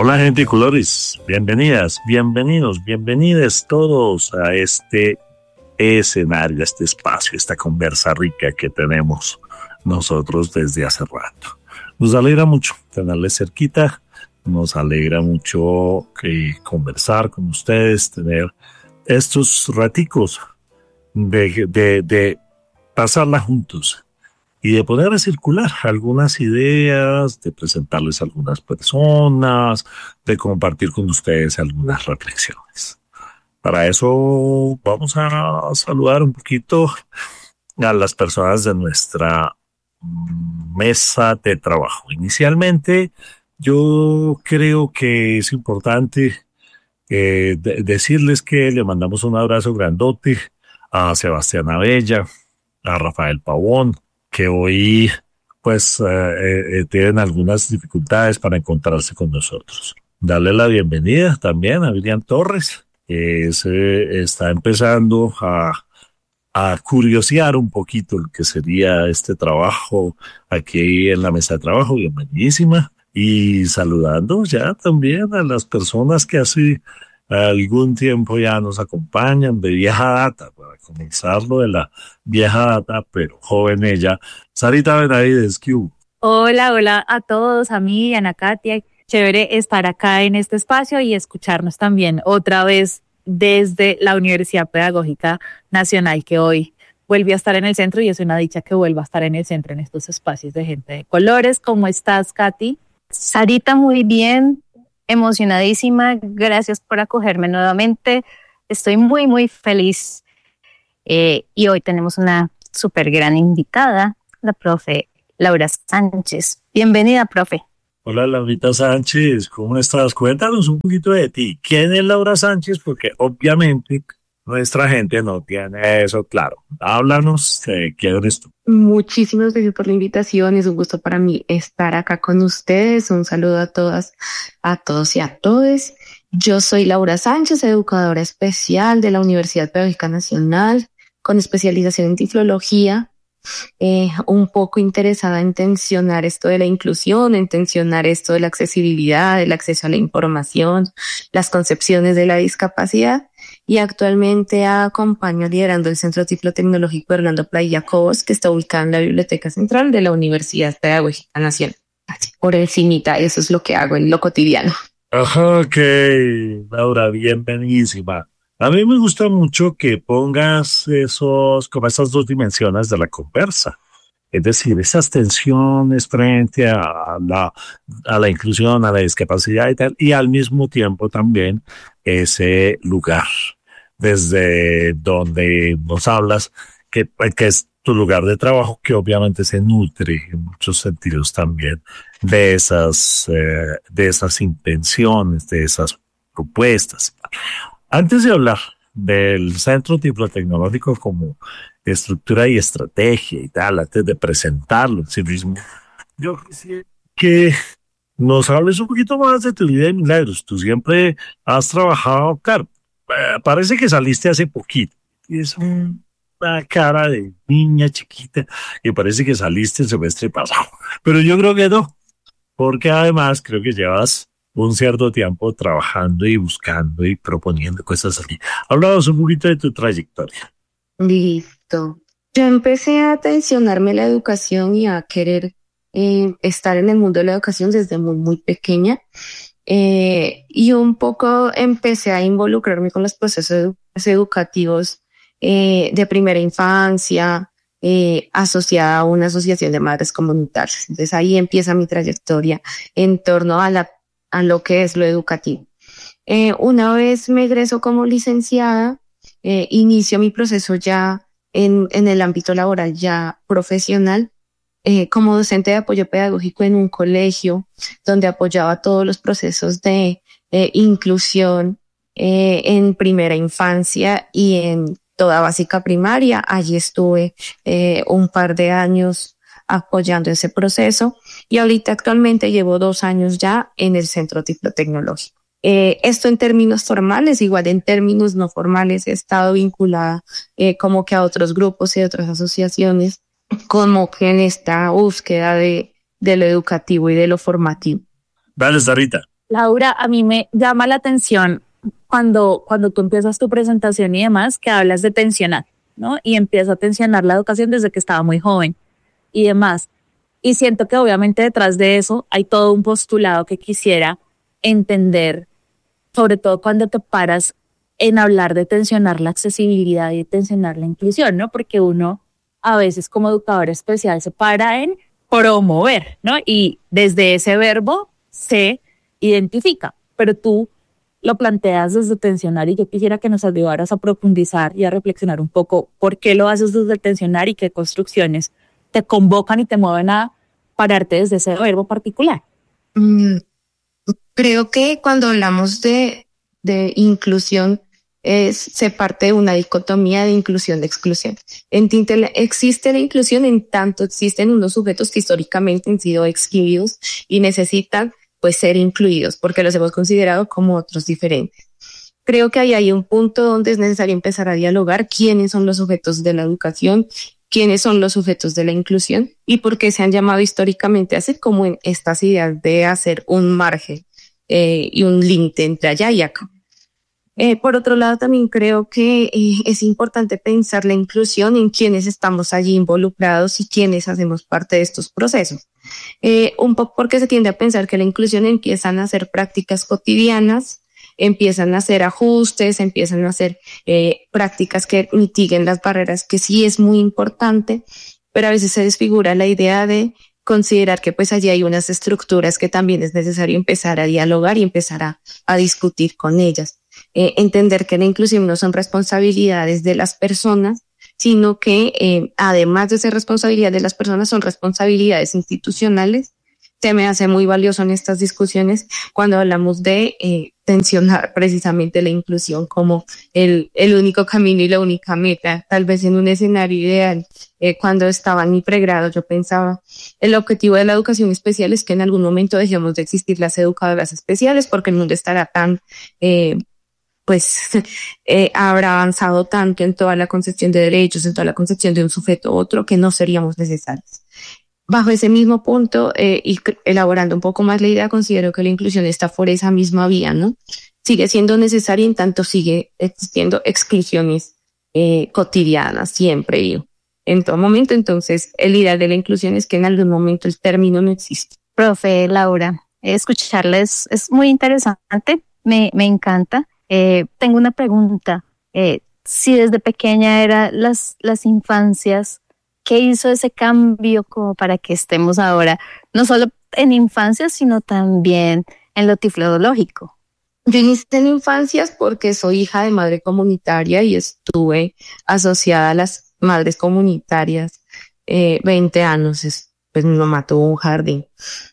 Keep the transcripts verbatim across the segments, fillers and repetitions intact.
Hola gente de colores, bienvenidas, bienvenidos, bienvenidas todos a este escenario, a este espacio, esta conversa rica que tenemos nosotros desde hace rato. Nos alegra mucho tenerles cerquita, nos alegra mucho que conversar con ustedes, tener estos raticos de, de, de pasarla juntos y de poder circular algunas ideas, de presentarles a algunas personas, de compartir con ustedes algunas reflexiones. Para eso vamos a saludar un poquito a las personas de nuestra mesa de trabajo. Inicialmente, yo creo que es importante eh, de- decirles que le mandamos un abrazo grandote a Sebastián Abella, a Rafael Pavón, que hoy pues eh, eh, eh, tienen algunas dificultades para encontrarse con nosotros. Darle la bienvenida también a William Torres, que se está empezando a, a curiosear un poquito lo que sería este trabajo aquí en la mesa de trabajo. Bienvenidísima. Y saludando ya también a las personas que hace algún tiempo ya nos acompañan de vieja data, para comenzarlo de la vieja data, pero joven ella. Sarita Benavides, ¿qué hubo? Hola, hola a todos, a mí y a Ana Katia. Chévere estar acá en este espacio y escucharnos también otra vez desde la Universidad Pedagógica Nacional, que hoy vuelve a estar en el centro y es una dicha que vuelva a estar en el centro en estos espacios de gente de colores. ¿Cómo estás, Katy? Sarita, muy bien, emocionadísima. Gracias por acogerme nuevamente. Estoy muy, muy feliz. Eh, y hoy tenemos una súper gran invitada, la profe Laura Sánchez. Bienvenida, profe. Hola, Laurita Sánchez, ¿cómo estás? Cuéntanos un poquito de ti. ¿Quién es Laura Sánchez? Porque obviamente nuestra gente no tiene eso claro. Háblanos, eh, ¿quién eres tú? Muchísimas gracias por la invitación. Es un gusto para mí estar acá con ustedes. Un saludo a todas, a todos y a todes. Yo soy Laura Sánchez, educadora especial de la Universidad Pedagógica Nacional, con especialización en tiflología. Eh, un poco interesada en tensionar esto de la inclusión, en tensionar esto de la accesibilidad, el acceso a la información, las concepciones de la discapacidad, y actualmente acompaño liderando el Centro Tiflotecnológico Hernando Playa Cobos, que está ubicado en la Biblioteca Central de la Universidad Pedagógica Nacional. Así, por encimita, eso es lo que hago en lo cotidiano. Ajá, ok, Laura, bienvenidísima. A mí me gusta mucho que pongas esos, como esas dos dimensiones de la conversa. Es decir, esas tensiones frente a la, a la inclusión, a la discapacidad y tal, y al mismo tiempo también ese lugar desde donde nos hablas, que, que es tu lugar de trabajo, que obviamente se nutre en muchos sentidos también de esas, eh, de esas intenciones, de esas propuestas. Antes de hablar del Centro Tiflotecnológico como estructura y estrategia y tal, antes de presentarlo en sí mismo, yo quisiera que nos hables un poquito más de tu vida de milagros. Tú siempre has trabajado, claro, eh, parece que saliste hace poquito. Es un- una cara de niña chiquita que parece que saliste el semestre pasado. Pero yo creo que no, porque además creo que llevas un cierto tiempo trabajando y buscando y proponiendo cosas así. Háblanos un poquito de tu trayectoria. Listo. Yo empecé a tensionarme la educación y a querer eh, estar en el mundo de la educación desde muy, muy pequeña. Eh, y un poco empecé a involucrarme con los procesos edu- educativos eh, de primera infancia, eh, asociada a una asociación de madres comunitarias. Entonces ahí empieza mi trayectoria en torno a la, a lo que es lo educativo. Eh, una vez me egreso como licenciada, eh, inicio mi proceso ya en, en el ámbito laboral, ya profesional, eh, como docente de apoyo pedagógico en un colegio donde apoyaba todos los procesos de eh, inclusión eh, en primera infancia y en toda básica primaria. Allí estuve eh, un par de años apoyando ese proceso y ahorita actualmente llevo dos años ya en el Centro Tiflotecnológico. Eh, esto en términos formales, igual en términos no formales, he estado vinculada eh, como que a otros grupos y otras asociaciones, como que en esta búsqueda de, de lo educativo y de lo formativo. Dale, Sarita. Laura, a mí me llama la atención cuando, cuando tú empiezas tu presentación y demás, que hablas de tensionar, ¿no? Y empieza a tensionar la educación desde que estaba muy joven y demás. Y siento que obviamente detrás de eso hay todo un postulado que quisiera entender, sobre todo cuando te paras en hablar de tensionar la accesibilidad y de tensionar la inclusión, ¿no? Porque uno a veces como educador especial se para en promover, ¿no? Y desde ese verbo se identifica, pero tú lo planteas desde tensionar y yo quisiera que nos ayudaras a profundizar y a reflexionar un poco por qué lo haces desde tensionar y qué construcciones te convocan y te mueven a pararte desde ese verbo particular. Mm, creo que cuando hablamos de, de inclusión es, se parte de una dicotomía de inclusión de exclusión. En Tintel existe la inclusión en tanto existen unos sujetos que históricamente han sido excluidos y necesitan pues ser incluidos porque los hemos considerado como otros diferentes. Creo que ahí hay un punto donde es necesario empezar a dialogar quiénes son los sujetos de la educación, quiénes son los sujetos de la inclusión y por qué se han llamado históricamente así, como en estas ideas de hacer un margen eh, y un límite entre allá y acá. Eh, por otro lado, también creo que eh, es importante pensar la inclusión en quienes estamos allí involucrados y quienes hacemos parte de estos procesos. Eh, un poco porque se tiende a pensar que la inclusión empiezan a ser prácticas cotidianas, empiezan a hacer ajustes, empiezan a hacer eh, prácticas que mitiguen las barreras, que sí es muy importante, pero a veces se desfigura la idea de considerar que pues allí hay unas estructuras que también es necesario empezar a dialogar y empezar a, a discutir con ellas. Eh, entender que la inclusión no son responsabilidades de las personas, sino que eh, además de ser responsabilidad de las personas, son responsabilidades institucionales. Se me hace muy valioso en estas discusiones cuando hablamos de eh, tensionar precisamente la inclusión como el, el único camino y la única meta. Tal vez en un escenario ideal, eh, cuando estaba en mi pregrado, yo pensaba el objetivo de la educación especial es que en algún momento dejemos de existir las educadoras especiales porque el mundo estará tan eh, pues eh, habrá avanzado tanto en toda la concepción de derechos, en toda la concepción de un sujeto u otro, que no seríamos necesarios. Bajo ese mismo punto, eh, y elaborando un poco más la idea, considero que la inclusión está por esa misma vía, ¿no? Sigue siendo necesaria en tanto sigue existiendo exclusiones eh, cotidianas, siempre y en todo momento. Entonces, el ideal de la inclusión es que en algún momento el término no existe. Profe Laura, escucharles es muy interesante, me, me encanta. Eh, tengo una pregunta. Eh, si desde pequeña era las, las infancias, ¿qué hizo ese cambio como para que estemos ahora, no solo en infancias, sino también en lo tiflodológico? Yo inicié en infancias porque soy hija de madre comunitaria y estuve asociada a las madres comunitarias eh, veinte años. Es, pues mi mamá tuvo un jardín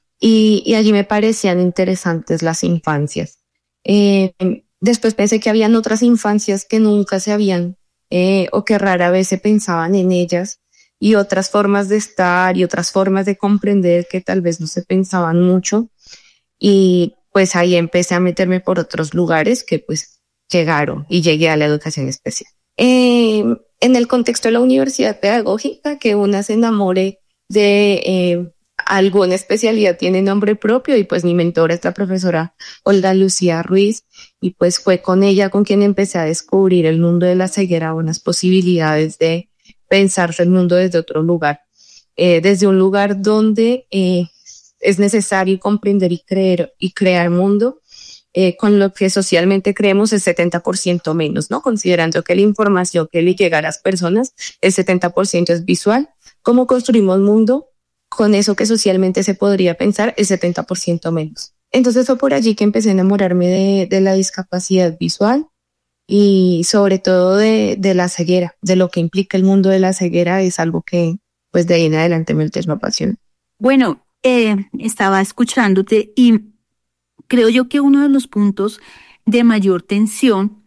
y, y allí me parecían interesantes las infancias. Eh, Después pensé que habían otras infancias que nunca se habían eh, o que rara vez se pensaban en ellas y otras formas de estar y otras formas de comprender que tal vez no se pensaban mucho. Y pues ahí empecé a meterme por otros lugares que pues llegaron y llegué a la educación especial. Eh, en el contexto de la universidad pedagógica, que una se enamore de eh, alguna especialidad tiene nombre propio y pues mi mentora es la profesora Olga Lucía Ruiz y pues fue con ella con quien empecé a descubrir el mundo de la ceguera, unas posibilidades de pensar el mundo desde otro lugar, eh, desde un lugar donde eh, es necesario comprender y creer y crear mundo eh, con lo que socialmente creemos el setenta por ciento menos, ¿no? Considerando que la información que le llega a las personas, el setenta por ciento es visual. ¿Cómo construimos mundo? Con eso que socialmente se podría pensar, el setenta por ciento menos. Entonces fue por allí que empecé a enamorarme de, de la discapacidad visual y sobre todo de, de la ceguera, de lo que implica el mundo de la ceguera. Es algo que pues de ahí en adelante me, me apasiona. Bueno, eh, estaba escuchándote y creo yo que uno de los puntos de mayor tensión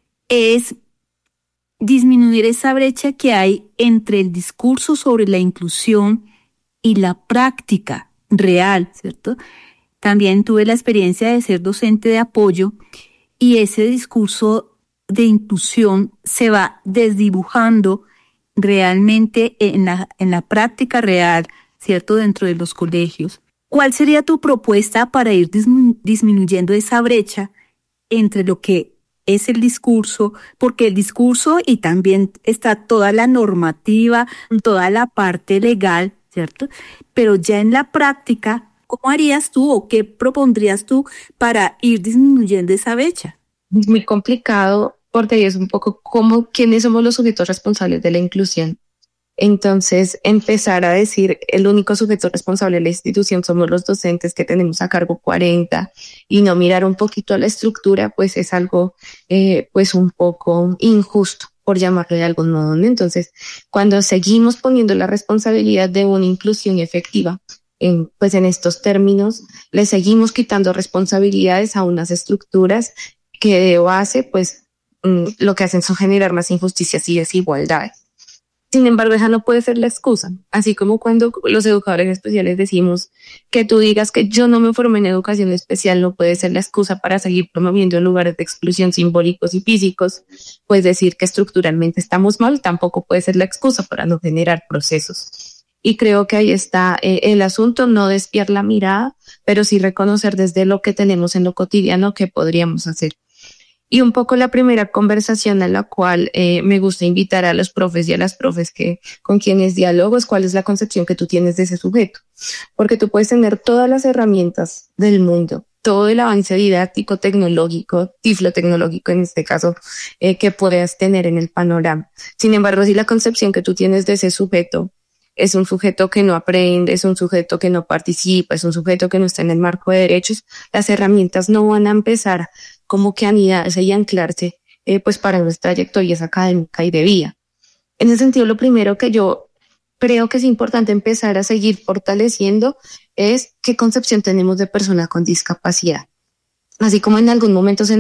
es disminuir esa brecha que hay entre el discurso sobre la inclusión y la práctica real, ¿cierto? También tuve la experiencia de ser docente de apoyo y ese discurso de inclusión se va desdibujando realmente en la, en la práctica real, ¿cierto? Dentro de los colegios. ¿Cuál sería tu propuesta para ir dismi- disminuyendo esa brecha entre lo que es el discurso? Porque el discurso y también está toda la normativa, toda la parte legal, ¿cierto? Pero ya en la práctica, ¿cómo harías tú o qué propondrías tú para ir disminuyendo esa brecha? Es muy complicado porque ahí es un poco como quiénes somos los sujetos responsables de la inclusión. Entonces, empezar a decir el único sujeto responsable de la institución somos los docentes que tenemos a cargo cuarenta y no mirar un poquito a la estructura, pues es algo eh, pues un poco injusto, por llamarlo de algún modo, ¿no? Entonces, cuando seguimos poniendo la responsabilidad de una inclusión efectiva, en, pues en estos términos, le seguimos quitando responsabilidades a unas estructuras que de base, pues mm, lo que hacen son generar más injusticias y desigualdades. Sin embargo, esa no puede ser la excusa. Así como cuando los educadores especiales decimos que tú digas que yo no me formé en educación especial, no puede ser la excusa para seguir promoviendo lugares de exclusión simbólicos y físicos, pues decir que estructuralmente estamos mal tampoco puede ser la excusa para no generar procesos. Y creo que ahí está eh, el asunto, no desviar la mirada, pero sí reconocer desde lo que tenemos en lo cotidiano qué podríamos hacer. Y un poco la primera conversación a la cual eh, me gusta invitar a los profes y a las profes que con quienes dialogo es cuál es la concepción que tú tienes de ese sujeto. Porque tú puedes tener todas las herramientas del mundo, todo el avance didáctico, tecnológico, tiflotecnológico en este caso, eh, que puedas tener en el panorama. Sin embargo, si la concepción que tú tienes de ese sujeto es un sujeto que no aprende, es un sujeto que no participa, es un sujeto que no está en el marco de derechos, las herramientas no van a empezar como que anidarse y anclarse eh, pues para nuestras trayectorias académica y de vida. En ese sentido, lo primero que yo creo que es importante empezar a seguir fortaleciendo es qué concepción tenemos de persona con discapacidad. Así como en algún momento se